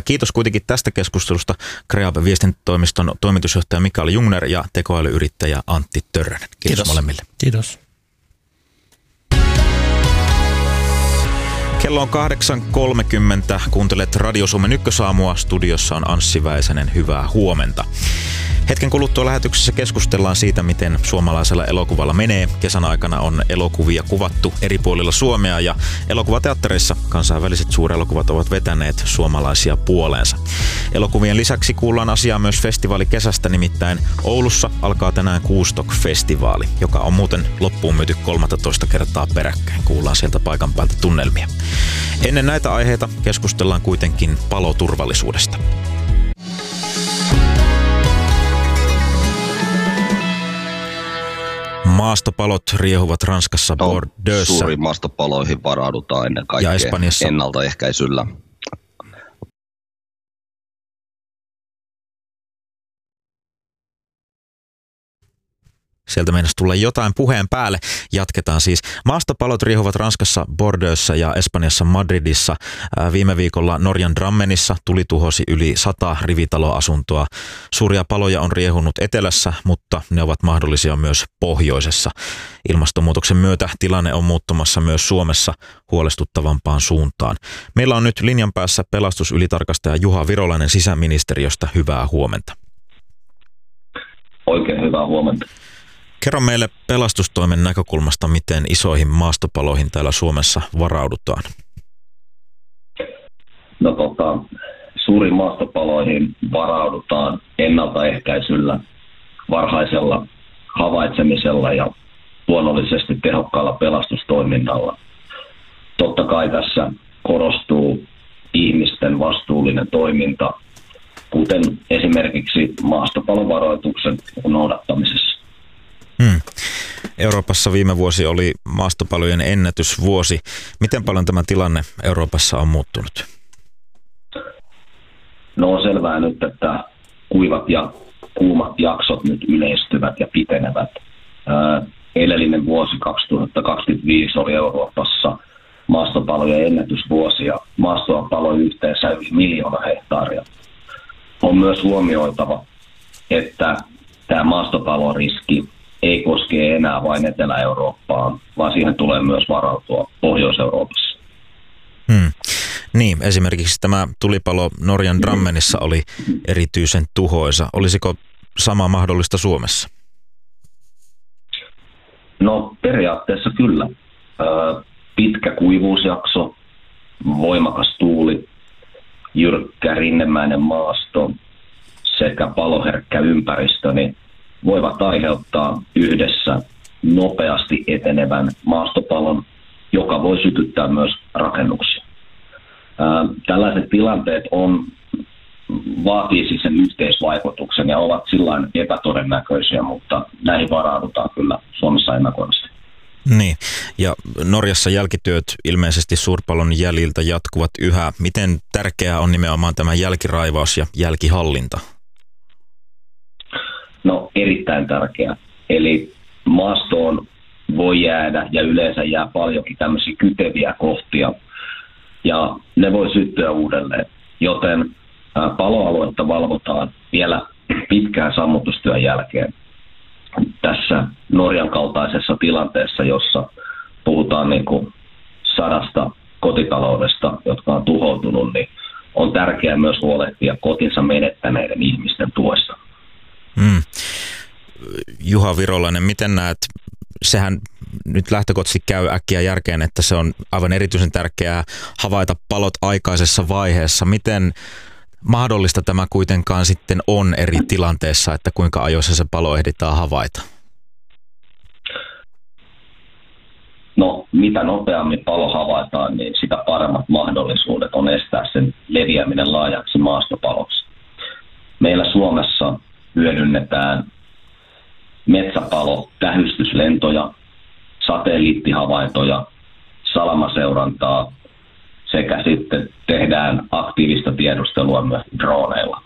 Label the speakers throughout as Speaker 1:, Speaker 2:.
Speaker 1: Kiitos kuitenkin tästä keskustelusta Kreab-viestintätoimiston toimitusjohtaja Mikael Jungner ja tekoälyyrittäjä Antti Törrönen. Kiitos molemmille.
Speaker 2: Kiitos.
Speaker 1: Kello on 8.30. Kuuntelet Radio Suomen Ykkösaamua. Studiossa on Anssi Väisänen. Hyvää huomenta. Hetken kuluttua lähetyksessä keskustellaan siitä, miten suomalaisella elokuvalla menee. Kesän aikana on elokuvia kuvattu eri puolilla Suomea ja elokuvateattereissa kansainväliset suurelokuvat ovat vetäneet suomalaisia puoleensa. Elokuvien lisäksi kuullaan asiaa myös festivaalikesästä, nimittäin Oulussa alkaa tänään Kuustok-festivaali, joka on muuten loppuun myyty 13 kertaa peräkkäin. Kuullaan sieltä paikan päältä tunnelmia. Ennen näitä aiheita keskustellaan kuitenkin paloturvallisuudesta. Maastopalot riehuvat Ranskassa Bordeauxssa.
Speaker 3: Suuriin maastopaloihin varaudutaan ennen kaikkea ennaltaehkäisyllä.
Speaker 1: Sieltä meinasi tulla jotain puheen päälle. Jatketaan siis. Maastopalot riehuvat Ranskassa Bordeauxssa ja Espanjassa Madridissa. Viime viikolla Norjan Drammenissa tuli tuhosi yli 100 rivitaloasuntoa. Suuria paloja on riehunut etelässä, mutta ne ovat mahdollisia myös pohjoisessa. Ilmastonmuutoksen myötä tilanne on muuttumassa myös Suomessa huolestuttavampaan suuntaan. Meillä on nyt linjan päässä pelastusylitarkastaja Juha Virolainen sisäministeriöstä. Hyvää huomenta.
Speaker 4: Oikein hyvää huomenta.
Speaker 1: Kerro meille pelastustoimen näkökulmasta, miten isoihin maastopaloihin täällä Suomessa varaudutaan.
Speaker 4: No suuriin maastopaloihin varaudutaan ennaltaehkäisyllä, varhaisella havaitsemisella ja luonnollisesti tehokkaalla pelastustoiminnalla. Totta kai tässä korostuu ihmisten vastuullinen toiminta, kuten esimerkiksi maastopalovaroituksen noudattamisessa.
Speaker 1: Euroopassa viime vuosi oli maastopalojen ennätysvuosi. Miten paljon tämä tilanne Euroopassa on muuttunut?
Speaker 4: No on selvää nyt, että kuivat ja kuumat jaksot nyt yleistyvät ja pitenevät. Edellinen vuosi 2025 oli Euroopassa maastopalojen ennätysvuosi ja maastoa paloi yhteensä yli 1 miljoona hehtaaria. On myös huomioitava, että tämä maastopaloriski ei koske enää vain Etelä-Eurooppaa, vaan siihen tulee myös varautua Pohjois-Euroopassa.
Speaker 1: Niin, esimerkiksi tämä tulipalo Norjan Drammenissa oli erityisen tuhoisa. Olisiko sama mahdollista Suomessa?
Speaker 4: No periaatteessa kyllä. Pitkä kuivuusjakso, voimakas tuuli, jyrkkä rinnemäinen maasto sekä paloherkkä ympäristö, niin voivat aiheuttaa yhdessä nopeasti etenevän maastopalon, joka voi sytyttää myös rakennuksia. Tällaiset tilanteet vaatii siis sen yhteisvaikutuksen ja ovat sillain epätodennäköisiä, mutta näihin varaudutaan kyllä Suomessa ennakoivasti.
Speaker 1: Niin, ja Norjassa jälkityöt ilmeisesti suurpalon jäljiltä jatkuvat yhä. Miten tärkeää on nimenomaan tämä jälkiraivaus ja jälkihallinta?
Speaker 4: No erittäin tärkeää. Eli maastoon voi jäädä ja yleensä jää paljonkin tämmöisiä kyteviä kohtia ja ne voi syttyä uudelleen. Joten paloaluetta valvotaan vielä pitkään sammutustyön jälkeen. Tässä Norjan kaltaisessa tilanteessa, jossa puhutaan niin kuin 100 kotitaloudesta, jotka on tuhoutunut, niin on tärkeää myös huolehtia kotinsa menettäneiden ihmisten tuesta.
Speaker 1: Juha Virolainen, miten näet, sehän nyt lähtökohtaisesti käy äkkiä järkeen, että se on aivan erityisen tärkeää havaita palot aikaisessa vaiheessa. Miten mahdollista tämä kuitenkaan sitten on eri tilanteessa, että kuinka ajoissa se palo ehditään havaita?
Speaker 4: No, mitä nopeammin palo havaitaan, niin sitä paremmat mahdollisuudet on estää sen leviäminen laajaksi maastopaloksi. Meillä Suomessa hyödynnetään metsäpalo-tähystyslentoja, satelliittihavaintoja, salamaseurantaa sekä sitten tehdään aktiivista tiedustelua myös droneilla.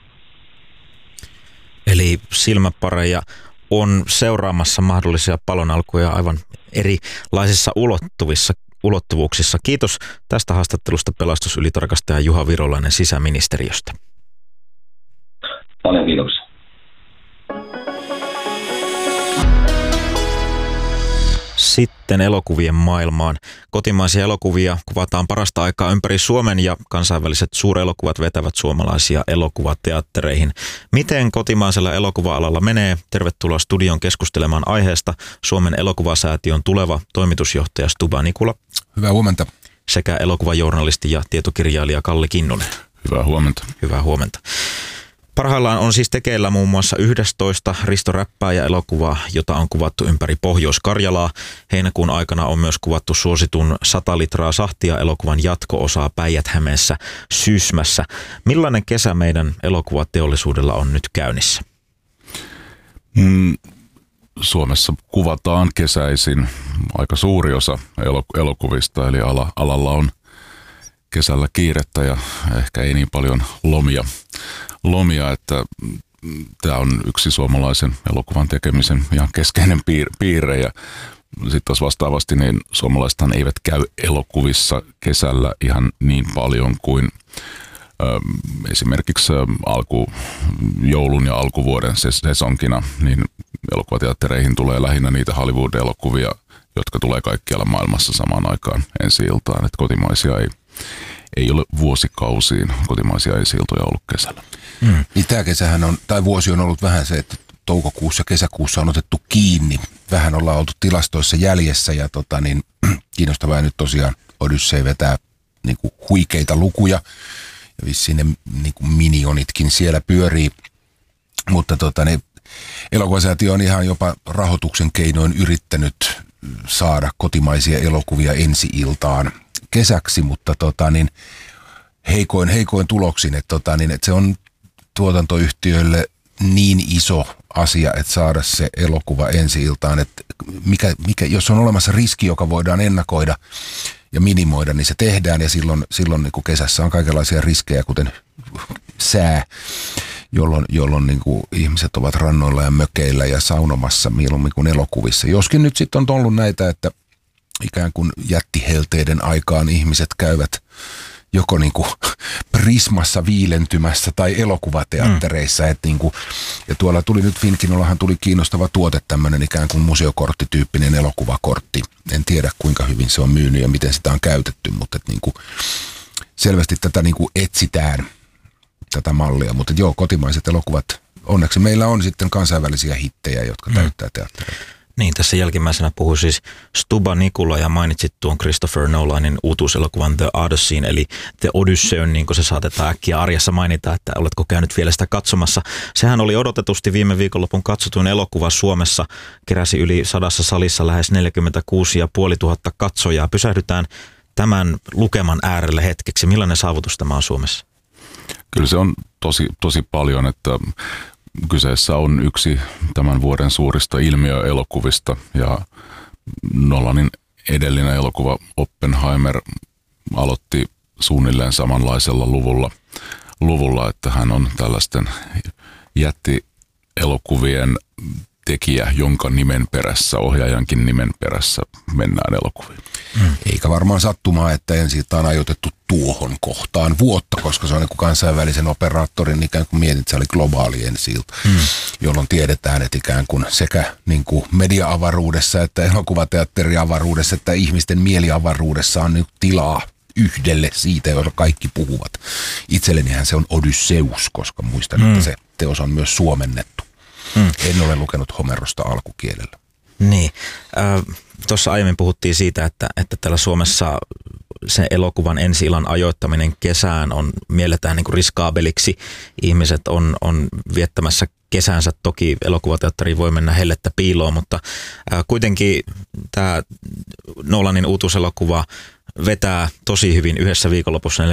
Speaker 1: Eli silmäpareja on seuraamassa mahdollisia palonalkuja aivan erilaisissa ulottuvissa. ulottuvuuksissa. Kiitos tästä haastattelusta pelastusylitarkastaja Juha Virolainen sisäministeriöstä.
Speaker 4: Paljon kiitoksia.
Speaker 1: Sitten elokuvien maailmaan. Kotimaisia elokuvia kuvataan parasta aikaa ympäri Suomen ja kansainväliset suurelokuvat vetävät suomalaisia elokuvateattereihin. Miten kotimaisella elokuva-alalla menee? Tervetuloa studion keskustelemaan aiheesta Suomen elokuvasäätiön tuleva toimitusjohtaja Stuba Nikula.
Speaker 2: Hyvää huomenta.
Speaker 1: Sekä elokuvajournalisti ja tietokirjailija Kalli Kinnunen.
Speaker 2: Hyvää huomenta.
Speaker 1: Hyvää huomenta. Parhaillaan on siis tekeillä muun muassa 11 Risto Räppääjä-elokuvaa, jota on kuvattu ympäri Pohjois-Karjalaa. Heinäkuun aikana on myös kuvattu suositun 100 litraa sahtia elokuvan jatko-osaa Päijät-Hämeessä Sysmässä. Millainen kesä meidän elokuvateollisuudella on nyt käynnissä?
Speaker 2: Suomessa kuvataan kesäisin aika suuri osa elokuvista, eli alalla on kesällä kiirettä ja ehkä ei niin paljon lomia, että tämä on yksi suomalaisen elokuvan tekemisen ihan keskeinen piirre. Ja sitten taas vastaavasti niin suomalaisethan eivät käy elokuvissa kesällä ihan niin paljon kuin esimerkiksi joulun ja alkuvuoden sesonkina, niin elokuvateattereihin tulee lähinnä niitä Hollywood-elokuvia, jotka tulee kaikkialla maailmassa samaan aikaan ensi-iltaan, että kotimaisia ei ole vuosikausiin kotimaisia ensi-iltoja ollut kesällä.
Speaker 5: Niin tämä kesähän on, tai vuosi on ollut vähän se, että toukokuussa ja kesäkuussa on otettu kiinni. Vähän ollaan oltu tilastoissa jäljessä ja kiinnostavaa nyt tosiaan Odyssey vetää niinku huikeita lukuja ja vissiin ne niinku minionitkin siellä pyörii. Mutta elokuvasäätiö on ihan jopa rahoituksen keinoin yrittänyt saada kotimaisia elokuvia ensi-iltaan kesäksi, mutta heikoin tuloksin, että se on tuotantoyhtiöille niin iso asia, että saada se elokuva ensi-iltaan, että jos on olemassa riski, joka voidaan ennakoida ja minimoida, niin se tehdään ja silloin niin kuin kesässä on kaikenlaisia riskejä, kuten sää, jolloin niin kuin ihmiset ovat rannoilla ja mökeillä ja saunomassa mieluummin kuin elokuvissa. Joskin nyt sitten on ollut näitä, että ikään kuin jättihelteiden aikaan ihmiset käyvät joko niin kuin Prismassa viilentymässä tai elokuvateattereissa. Ja tuolla tuli nyt Finkinollahan tuli kiinnostava tuote, tämmöinen ikään kuin museokorttityyppinen elokuvakortti. En tiedä kuinka hyvin se on myynyt ja miten sitä on käytetty, mutta selvästi tätä etsitään, tätä mallia. Mutta joo, kotimaiset elokuvat, onneksi meillä on sitten kansainvälisiä hittejä, jotka täyttää teattereita.
Speaker 1: Niin, tässä jälkimmäisenä puhui siis Stuba Nikula ja mainitsit tuon Christopher Nolanin uutuuselokuvan The Odysseyn, eli The Odysseyn, niin kuin se saatetaan äkkiä arjessa mainita, että oletko käynyt vielä sitä katsomassa. Sehän oli odotetusti viime viikonlopun katsotuin elokuva Suomessa, keräsi yli 100 salissa lähes 46 500 katsojaa. Pysähdytään tämän lukeman äärelle hetkeksi. Millainen saavutus tämä on Suomessa?
Speaker 2: Kyllä se on tosi paljon, että kyseessä on yksi tämän vuoden suurista ilmiöelokuvista ja Nolanin edellinen elokuva Oppenheimer aloitti suunnilleen samanlaisella luvulla, että hän on tällaisten jättielokuvien tekijä, jonka nimen perässä, ohjaajankin nimen perässä mennään elokuviin.
Speaker 5: Eikä varmaan sattumaa, että ensi-ilta on ajoitettu tuohon kohtaan vuotta, koska se on niin kuin kansainvälisen operaattorin ikään kuin mietin, että se oli globaali ensi-ilta, jolloin tiedetään, että ikään kuin sekä niin kuin media-avaruudessa että elokuvateatteriavaruudessa että ihmisten mieliavaruudessa on niin tilaa yhdelle siitä, joilla kaikki puhuvat. Itsellenihän se on Odysseus, koska muistan, että se teos on myös suomennettu. En ole lukenut Homerosta alkukielellä.
Speaker 1: Niin. Tuossa aiemmin puhuttiin siitä, että täällä Suomessa se elokuvan ensi-illan ajoittaminen kesään mielletään niin kuin riskaabeliksi. Ihmiset on viettämässä kesänsä. Toki elokuvateatteriin voi mennä hellettä piiloon, mutta kuitenkin tämä Nolanin uutuuselokuva vetää tosi hyvin yhdessä viikonlopussa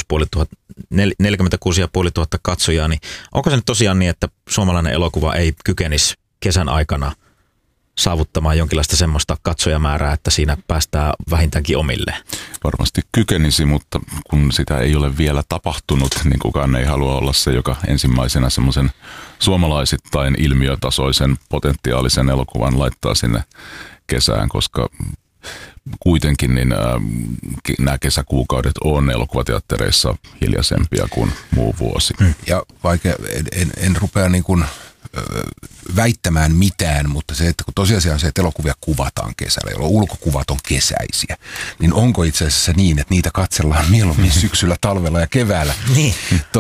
Speaker 1: 46 500 katsojaa, niin onko se nyt tosiaan niin, että suomalainen elokuva ei kykenisi kesän aikana saavuttamaan jonkinlaista semmoista katsojamäärää, että siinä päästään vähintäänkin omilleen?
Speaker 2: Varmasti kykenisi, mutta kun sitä ei ole vielä tapahtunut, niin kukaan ei halua olla se, joka ensimmäisenä semmoisen suomalaisittain ilmiötasoisen potentiaalisen elokuvan laittaa sinne kesään, koska kuitenkin niin nämä kesäkuukaudet on elokuvateattereissa hiljaisempia kuin muu vuosi.
Speaker 5: Ja vaikka en rupea niin kuin väittämään mitään, mutta se, että kun tosiasia on se, että elokuvia kuvataan kesällä, jolloin ulkokuvat on kesäisiä, niin onko itse asiassa niin, että niitä katsellaan mieluummin syksyllä, talvella ja keväällä?
Speaker 1: Niin.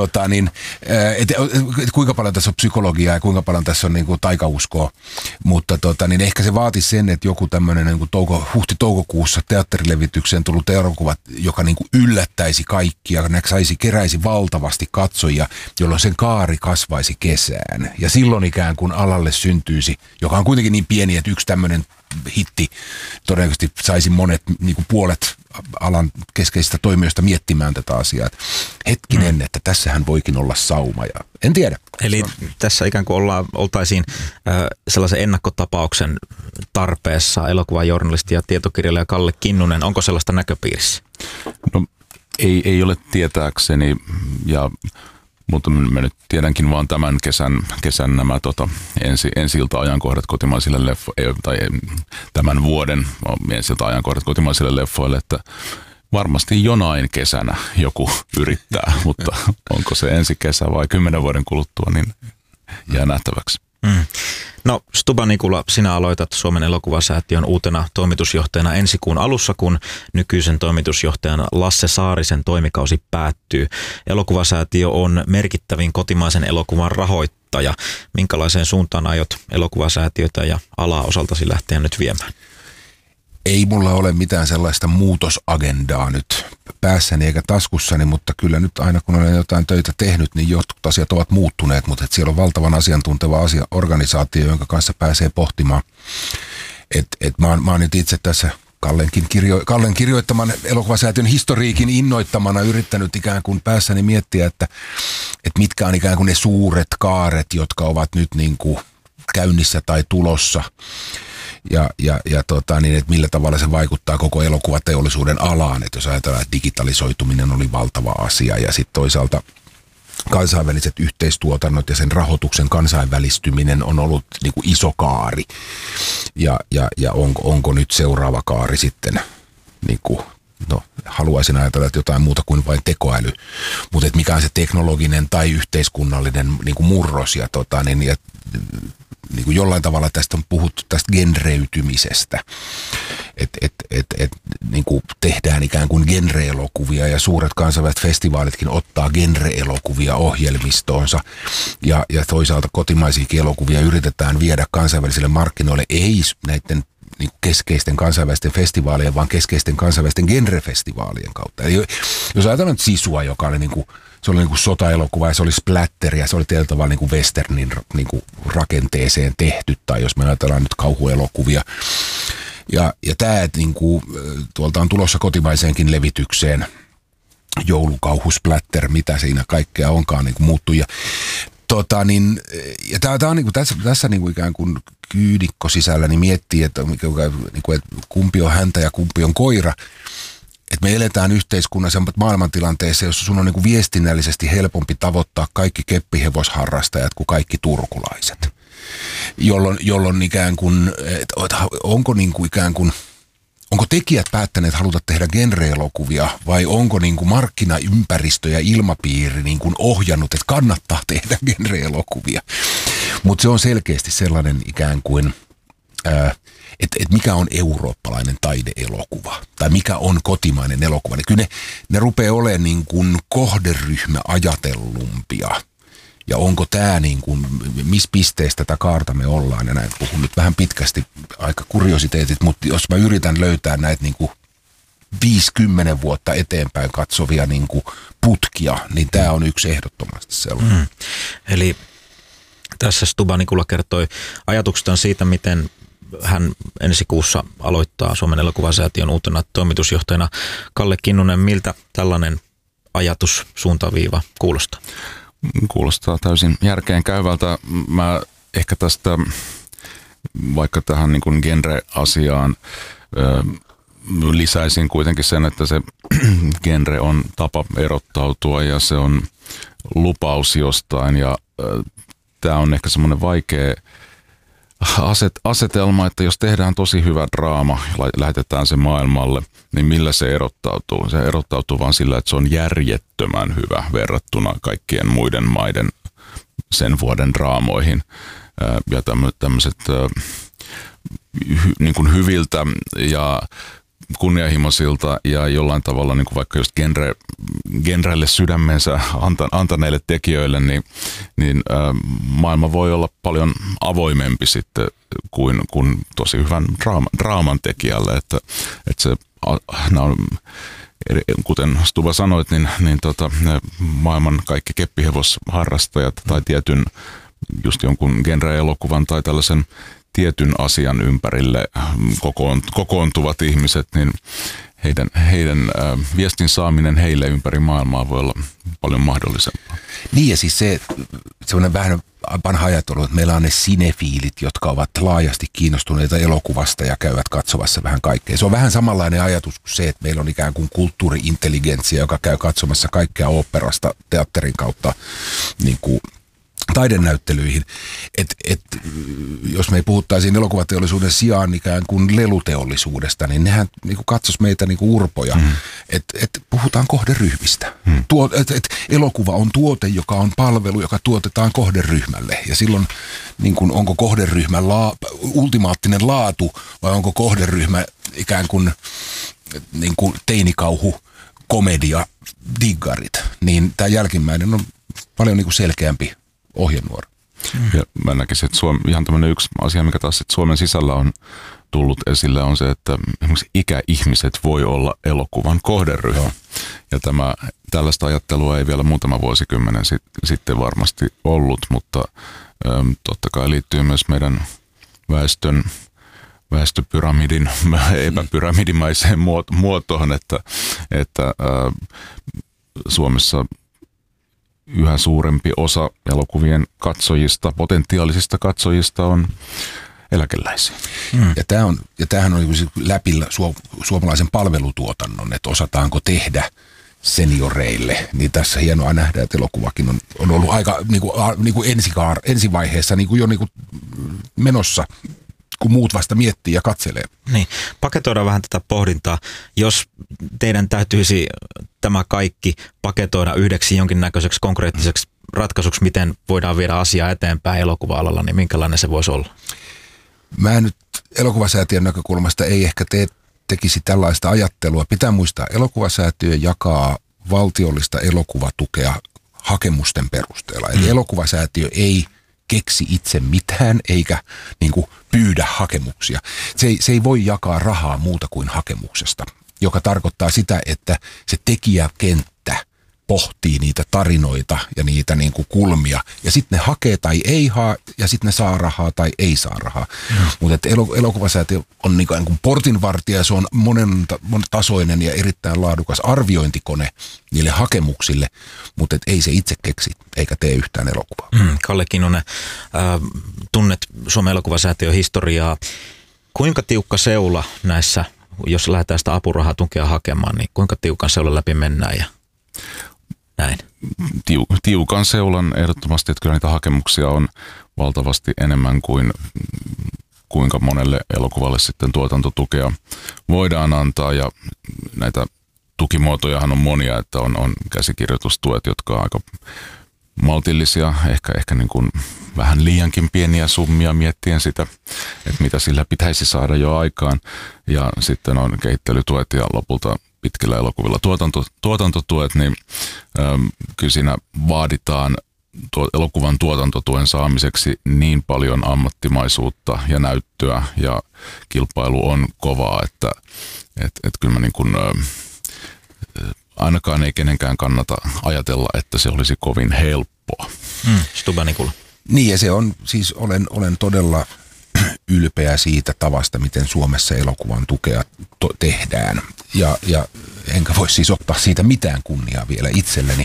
Speaker 5: Kuinka paljon tässä on psykologiaa ja kuinka paljon tässä on niin kuin taikauskoa, mutta niin ehkä se vaatisi sen, että joku tämmöinen niin kuin huhti-toukokuussa teatterilevitykseen tullut elokuva, joka niin kuin yllättäisi kaikkia, keräisi valtavasti katsojia, jolloin sen kaari kasvaisi kesään. Ja silloin ikään kuin alalle syntyisi, joka on kuitenkin niin pieni, että yksi tämmöinen hitti todennäköisesti saisi monet, niin kuin puolet alan keskeisistä toimijoista miettimään tätä asiaa. Hetkinen, että tässähän voikin olla sauma ja en tiedä.
Speaker 1: Eli tässä ikään kuin oltaisiin sellaisen ennakkotapauksen tarpeessa elokuvajournalisti ja tietokirjailija Kalle Kinnunen. Onko sellaista näköpiirissä?
Speaker 2: No ei ole tietääkseni mutta mä nyt tiedänkin vaan tämän kesän nämä ensi-ilta-ajankohdat kotimaisille leffoille, tai tämän vuoden ensi-ilta-ajankohdat kotimaisille leffoille, että varmasti jonain kesänä joku yrittää, mutta onko se ensi kesä vai 10 vuoden kuluttua, niin jää nähtäväksi.
Speaker 1: No Stuba Nikula, sinä aloitat Suomen elokuvasäätiön uutena toimitusjohtajana ensi kuun alussa, kun nykyisen toimitusjohtajan Lasse Saarisen toimikausi päättyy. Elokuvasäätiö on merkittävin kotimaisen elokuvan rahoittaja. Minkälaiseen suuntaan aiot elokuvasäätiötä ja alaa osaltasi lähteä nyt viemään?
Speaker 5: Ei mulla ole mitään sellaista muutosagendaa nyt päässäni eikä taskussani, mutta kyllä nyt aina kun olen jotain töitä tehnyt, niin jotkut asiat ovat muuttuneet, mutta siellä on valtavan asiantunteva organisaatio, jonka kanssa pääsee pohtimaan. Mä oon nyt itse tässä Kallen kirjoittaman elokuvasäätiön historiikin innoittamana yrittänyt ikään kuin päässäni miettiä, että mitkä on ikään kuin ne suuret kaaret, jotka ovat nyt niin kuin käynnissä tai tulossa. Että millä tavalla se vaikuttaa koko elokuvateollisuuden alaan, että jos ajatellaan, että digitalisoituminen oli valtava asia ja sitten toisaalta kansainväliset yhteistuotannot ja sen rahoituksen kansainvälistyminen on ollut niin kuin iso kaari ja onko nyt seuraava kaari sitten niin kuin, haluaisin ajatella, että jotain muuta kuin vain tekoäly, mutta mikä on se teknologinen tai yhteiskunnallinen niin kuin murros ja niin kuin jollain tavalla tästä on puhuttu tästä genreytymisestä, että niin kuin tehdään ikään kuin genre-elokuvia ja suuret kansainväliset festivaalitkin ottaa genre-elokuvia ohjelmistoonsa ja toisaalta kotimaisiakin elokuvia yritetään viedä kansainvälisille markkinoille, ei näiden niin keskeisten kansainvälisten festivaalien, vaan keskeisten kansainvälisten genrefestivaalien kautta. Eli jos ajatellaan nyt Sisua, joka oli se oli niin kuin sotaelokuva ja se oli splatter ja se oli tietyllä tavalla niin kuin westernin niin kuin rakenteeseen tehty, tai jos me ajatellaan nyt kauhuelokuvia. Ja tämä, että niin kuin, tuolta on tulossa kotimaiseenkin levitykseen joulukauhu, splatter, mitä siinä kaikkea onkaan niin kuin muuttuu. Ja tämä on niin kuin tässä niin kuin ikään kuin kyydikko sisällä, niin miettii, että kumpi on häntä ja kumpi on koira. Että me eletään yhteiskunnassa maailmantilanteessa, jossa sun on niin kuin viestinnällisesti helpompi tavoittaa kaikki keppihevosharrastajat kuin kaikki turkulaiset. Jolloin ikään kuin, onko niin kuin ikään kuin, onko tekijät päättäneet haluta tehdä genre-elokuvia vai onko niin kuin markkinaympäristö ja ilmapiiri niin kuin ohjannut, että kannattaa tehdä genre-elokuvia. Mutta se on selkeästi sellainen ikään kuin, että mikä on eurooppalainen taideelokuva tai mikä on kotimainen elokuva. Niin kyllä ne rupeaa olemaan niin kuin kohderyhmä ajatellumpia. Ja onko tämä niin kuin, missä pisteessä tätä kaarta me ollaan, ja näin puhun nyt vähän pitkästi aika kuriositeetit, mutta jos mä yritän löytää näitä niin kuin 50 vuotta eteenpäin katsovia niin kuin putkia, niin tämä on yksi ehdottomasti sellainen.
Speaker 1: Eli tässä Stuba Nikula kertoi ajatuksestaan siitä, miten hän ensi kuussa aloittaa Suomen elokuvasäätiön uutena toimitusjohtajana. Kalle Kinnunen, miltä tällainen ajatus, suuntaviiva kuulostaa?
Speaker 2: Kuulostaa täysin järkeen käyvältä. Mä ehkä tästä, vaikka tähän niin kuin genre-asiaan, lisäisin kuitenkin sen, että se genre on tapa erottautua ja se on lupaus jostain. Ja tämä on ehkä semmoinen asetelma, että jos tehdään tosi hyvä draama ja lähetetään se maailmalle, niin millä se erottautuu? Se erottautuu vaan sillä, että se on järjettömän hyvä verrattuna kaikkien muiden maiden sen vuoden draamoihin. Ja tämmöiset niin kuin hyviltä ja kunnianhimoisilta ja jollain tavalla niin kuin vaikka just genreille sydämensä antaneille tekijöille, niin maailma voi olla paljon avoimempi sitten kuin tosi hyvän draaman tekijälle, että se on, kuten Stuba sanoit, niin ne maailman kaikki keppihevosharrastajat tai tietyn just jonkun genre-elokuvan tai tällaisen tietyn asian ympärille kokoontuvat ihmiset, niin heidän viestin saaminen heille ympäri maailmaa voi olla paljon mahdollisempaa.
Speaker 5: Niin ja siis semmoinen vähän vanha ajattelu, että meillä on ne sinefiilit, jotka ovat laajasti kiinnostuneita elokuvasta ja käyvät katsomassa vähän kaikkea. Se on vähän samanlainen ajatus kuin se, että meillä on ikään kuin kulttuuri-intelligentsia, joka käy katsomassa kaikkea oopperasta teatterin kautta niin kuin taidenäyttelyihin. Jos me puhuttaisiin elokuvateollisuuden sijaan ikään kuin leluteollisuudesta, niin nehän niin katsoisi meitä niin kuin urpoja. Puhutaan kohderyhmistä. Elokuva on tuote, joka on palvelu, joka tuotetaan kohderyhmälle. Ja silloin niin kuin, onko kohderyhmän ultimaattinen laatu vai onko kohderyhmä ikään kuin, teinikauhu, komedia, diggarit. Niin tämä jälkimmäinen on paljon niin kuin selkeämpi ohjenuora.
Speaker 2: Ja mä näkisin, että ihan tämmöinen yksi asia, mikä taas Suomen sisällä on tullut esille, on se, että esimerkiksi ikäihmiset voi olla elokuvan kohderyhmä. Joo. Ja tällaista ajattelua ei vielä muutama vuosikymmenen sitten varmasti ollut, mutta totta kai liittyy myös meidän väestöpyramidin epäpyramidimaiseen muotoon, että Suomessa yhä suurempi osa elokuvien katsojista, potentiaalisista katsojista on eläkeläisiä.
Speaker 5: Ja tämähän on läpi suomalaisen palvelutuotannon, että osataanko tehdä senioreille. Niin tässä hienoa nähdä, että elokuvakin on ollut aika niin kuin ensivaiheessa niin kuin jo niin kuin menossa, kun muut vasta miettii ja katselee.
Speaker 1: Niin, paketoidaan vähän tätä pohdintaa. Jos teidän täytyisi tämä kaikki paketoida yhdeksi jonkinnäköiseksi konkreettiseksi ratkaisuksi, miten voidaan viedä asiaa eteenpäin elokuva-alalla, niin minkälainen se voisi olla?
Speaker 5: Mä nyt elokuvasäätiön näkökulmasta ei ehkä tekisi tällaista ajattelua. Pitää muistaa, elokuvasäätiö jakaa valtiollista elokuvatukea hakemusten perusteella. Eli elokuvasäätiö ei keksi itse mitään eikä niin kuin pyydä hakemuksia. Se ei voi jakaa rahaa muuta kuin hakemuksesta, joka tarkoittaa sitä, että se tekijäkenttä pohtii niitä tarinoita ja niitä niin kuin kulmia. Ja sitten ne hakee tai ei haa, ja sitten ne saa rahaa tai ei saa rahaa. Mutta elokuvasäätiö on niin kuin portinvartija, se on monentasoinen ja erittäin laadukas arviointikone niille hakemuksille, mutta ei se itse keksi eikä tee yhtään elokuvaa.
Speaker 1: Kalle Kinnunen, tunnet Suomen elokuvasäätiön historiaa. Kuinka tiukka seula näissä, jos lähdetään sitä apurahaa tukea hakemaan, niin kuinka tiukan seulan läpi mennään ja näin?
Speaker 2: Tiukan seulan ehdottomasti, että kyllä niitä hakemuksia on valtavasti enemmän kuin kuinka monelle elokuvalle sitten tuotantotukea voidaan antaa, ja näitä tukimuotojahan on monia, että on käsikirjoitustuet, jotka on aika maltillisia, ehkä niin kuin vähän liiankin pieniä summia miettien sitä, että mitä sillä pitäisi saada jo aikaan, ja sitten on kehittelytuet ja lopulta pitkillä elokuvilla tuotantotuet, niin kyllä siinä vaaditaan elokuvan tuotantotuen saamiseksi niin paljon ammattimaisuutta ja näyttöä, ja kilpailu on kovaa, että kyllä mä niin kuin, ainakaan ei kenenkään kannata ajatella, että se olisi kovin helppoa.
Speaker 1: Stuba Nikula.
Speaker 5: Niin, ja se on, siis olen todella ylpeä siitä tavasta, miten Suomessa elokuvan tukea tehdään. Ja enkä voi siis ottaa siitä mitään kunniaa vielä itselleni.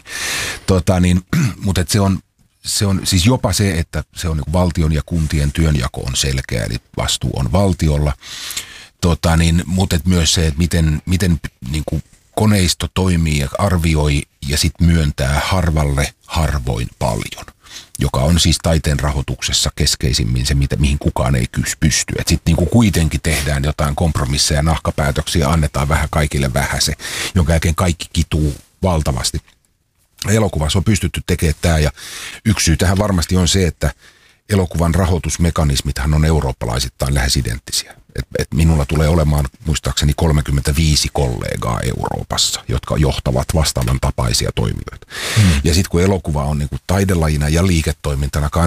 Speaker 5: Mutta se on siis jopa se, että se on niin valtion ja kuntien työnjako on selkeä, eli vastuu on valtiolla. Mutta myös se, että miten niin kuin koneisto toimii ja arvioi ja sitten myöntää harvalle harvoin paljon. joka on siis taiteen rahoituksessa keskeisimmin se, mihin kukaan ei pysty. Että sitten niinku kuitenkin tehdään jotain kompromisseja, nahkapäätöksiä, annetaan vähän kaikille vähäsen, jonka jälkeen kaikki kituu valtavasti. Elokuvassa on pystytty tekemään tämä, ja yksi syy tähän varmasti on se, että elokuvan rahoitusmekanismithan on eurooppalaisittain lähes identtisiä. Et minulla tulee olemaan muistaakseni 35 kollegaa Euroopassa, jotka johtavat vastaavan tapaisia toimijoita. Ja sitten kun elokuva on niinku taidelajina ja liiketoimintana